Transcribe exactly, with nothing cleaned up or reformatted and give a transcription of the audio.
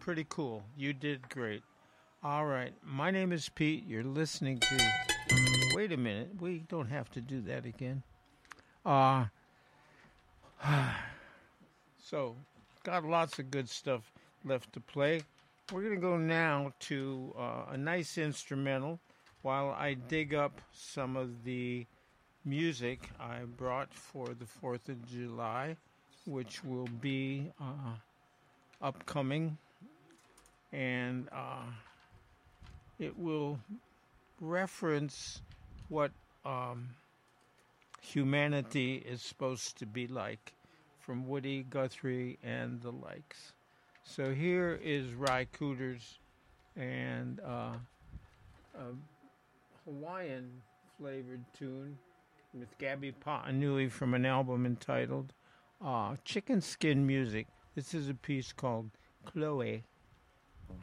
pretty cool. You did great. All right. My name is Pete. You're listening to. Wait a minute. We don't have to do that again. Uh, so, got lots of good stuff left to play. We're going to go now to uh, a nice instrumental while I dig up some of the music I brought for the fourth of July, which will be uh, upcoming. And uh, it will reference what um, humanity is supposed to be like from Woody Guthrie and the likes. So here is Ry Cooters and uh, a Hawaiian flavored tune with Gabby Patanui from an album entitled uh, Chicken Skin Music. This is a piece called Chloe.